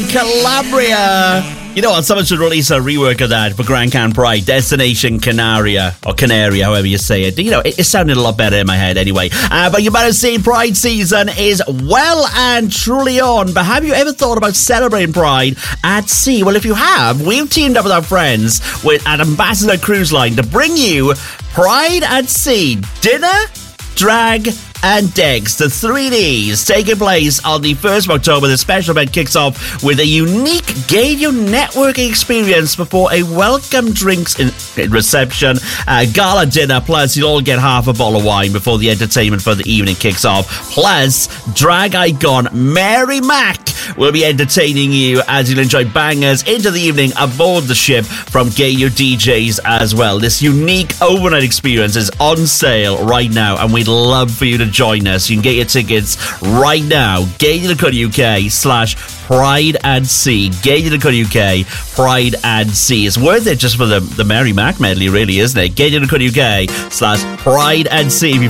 Calabria. You know what? Someone should release a rework of that for Grand Can Pride. Destination Canaria, or Canaria, however you say it. You know, it sounded a lot better in my head anyway. But you better see Pride season is well and truly on. But have you ever thought about celebrating Pride at sea? Well, if you have, we've teamed up with our friends at Ambassador Cruise Line to bring you Pride at Sea. Dinner, drag, and Decks, the 3Ds, taking place on the 1st of October. The special event kicks off with a unique Gadio networking experience before a welcome drinks reception, gala dinner, plus you'll all get half a bottle of wine before the entertainment for the evening kicks off. Plus, drag icon Mary Mac will be entertaining you as you'll enjoy bangers into the evening aboard the ship from Gadio DJs as well. This unique overnight experience is on sale right now, and we'd love for you to join us. You can get your tickets right now. Gadio.co.uk/Pride and Sea. Gadio.co.uk Pride and Sea. It's worth it just for the Mary Mac medley, really, isn't it? Gadio.co.uk/Pride and Sea. If you